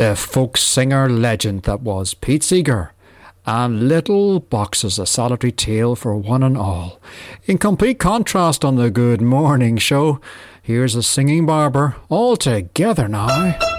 The folk singer legend that was Pete Seeger, and little boxes a solitary tale for one and all. In complete contrast on the Good Morning Show, here's a singing barber all together now.